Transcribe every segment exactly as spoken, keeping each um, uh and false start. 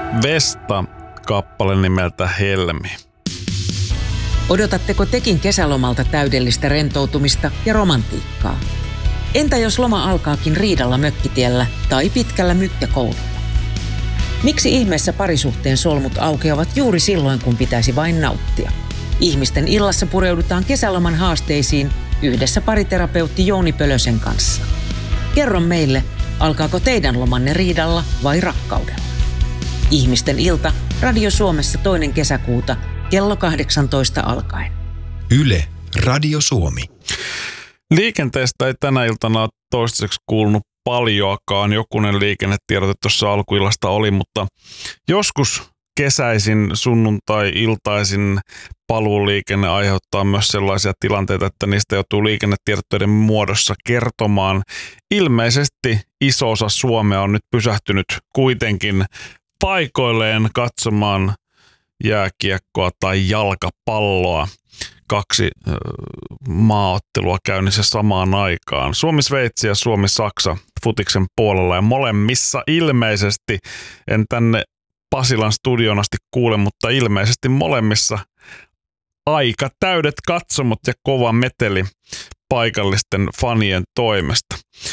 Vesta, kappale nimeltä Helmi. Odotatteko tekin kesälomalta täydellistä rentoutumista ja romantiikkaa? Entä jos loma alkaakin riidalla mökkitiellä tai pitkällä mykkäkoululla? Miksi ihmeessä parisuhteen solmut aukeavat juuri silloin, kun pitäisi vain nauttia? Ihmisten illassa pureudutaan kesäloman haasteisiin yhdessä pariterapeutti Jouni Pölösen kanssa. Kerro meille, alkaako teidän lomanne riidalla vai rakkaudella? Ihmisten ilta Radio Suomessa toinen kesäkuuta kello kahdeksantoista alkaen. Yle, Radio Suomi. Liikenteestä ei tänä iltana ole toistaiseksi kuulunut paljoakaan. Jokunen liikennetiedote tuossa alkuillasta oli, mutta joskus kesäisin, sunnuntai-iltaisin paluuliikenne aiheuttaa myös sellaisia tilanteita, että niistä joutuu liikennetiedotteiden muodossa kertomaan. Ilmeisesti iso osa Suomea on nyt pysähtynyt kuitenkin paikoilleen katsomaan jääkiekkoa tai jalkapalloa. Kaksi äh, maaottelua käynnissä samaan aikaan. Suomi-Sveitsi ja Suomi-Saksa futiksen puolella ja molemmissa ilmeisesti, en tänne Pasilan studion asti kuule, mutta ilmeisesti molemmissa aika täydet katsomot ja kova meteli paikallisten fanien toimesta.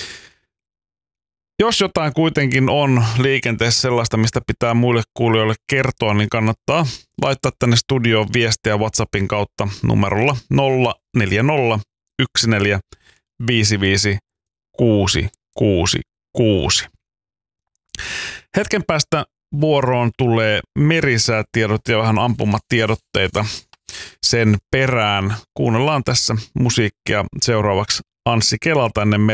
Jos jotain kuitenkin on liikenteessä sellaista, mistä pitää muille kuulijoille kertoa, niin kannattaa laittaa tänne studioon viestiä WhatsAppin kautta numerolla nolla neljä nolla yksi neljä viisi viisi kuusi kuusi kuusi. Hetken päästä vuoroon tulee merisäätiedot ja vähän ampumatiedotteita sen perään. Kuunnellaan tässä musiikkia seuraavaksi Anssi Kelalta ennen